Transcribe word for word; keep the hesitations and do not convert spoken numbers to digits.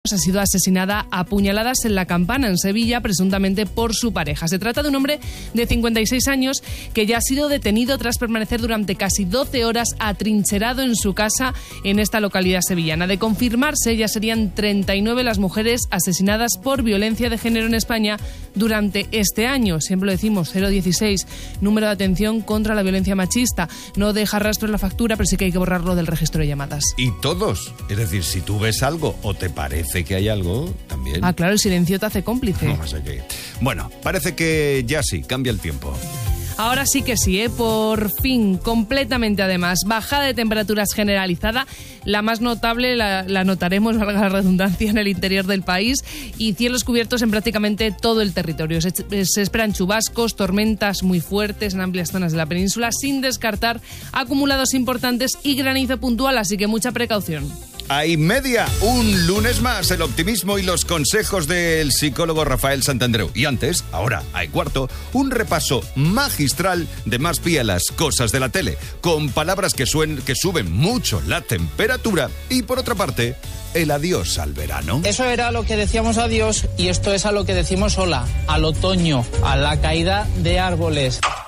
ha sido asesinada a puñaladas en La Campana, en Sevilla, presuntamente por su pareja. Se trata de un hombre de cincuenta y seis años que ya ha sido detenido tras permanecer durante casi doce horas atrincherado en su casa en esta localidad sevillana. De confirmarse, ya serían treinta y nueve las mujeres asesinadas por violencia de género en España durante este año. Siempre lo decimos, cero dieciséis, número de atención contra la violencia machista. No deja rastro en la factura, pero sí que hay que borrarlo del registro de llamadas. Y todos. Es decir, si tú ves algo o te parece que hay algo, también. Ah, claro, el silencio te hace cómplice. No sé qué. Bueno, parece que ya sí, cambia el tiempo. Ahora sí que sí, ¿eh? Por fin, completamente además. Bajada de temperaturas generalizada, la más notable la, la notaremos, valga la redundancia, en el interior del país, y cielos cubiertos en prácticamente todo el territorio. Se, se esperan chubascos, tormentas muy fuertes en amplias zonas de la península, sin descartar acumulados importantes y granizo puntual, así que mucha precaución. Hay media, un lunes más, el optimismo y los consejos del psicólogo Rafael Santandreu. Y antes, ahora, hay cuarto, un repaso magistral de más pie a las cosas de la tele, con palabras que, suen, que suben mucho la temperatura y, por otra parte, el adiós al verano. Eso era lo que decíamos adiós y esto es a lo que decimos hola, al otoño, a la caída de árboles.